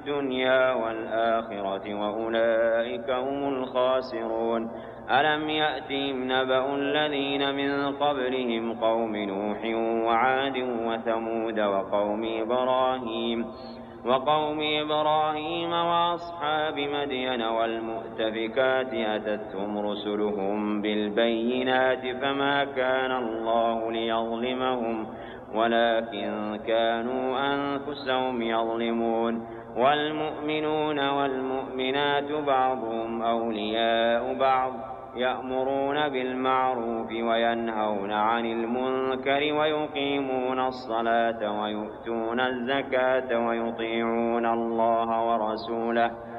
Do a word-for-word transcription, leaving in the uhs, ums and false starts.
الدنيا والآخرة وأولئك هم الخاسرون. ألم يأتهم نبأ الذين من قبلهم قوم نوح وعاد وثمود وقوم إبراهيم وقوم إبراهيم وأصحاب مدين والمؤتفكات أتتهم رسلهم بالبينات فما كان الله ليظلمهم ولكن كانوا أنفسهم يظلمون. والمؤمنون والمؤمنات بعضهم أولياء بعض يأمرون بالمعروف وينهون عن المنكر ويقيمون الصلاة ويؤتون الزكاة ويطيعون الله ورسوله